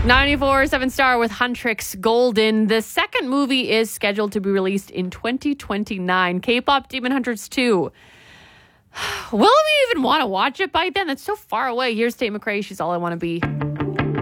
94.7 Star with Huntrix Golden. The second movie is scheduled to be released in 2029. K-pop Demon Hunters 2. Will we even want to watch it by then? That's so far away. Here's Tate McRae. She's All I Want to Be.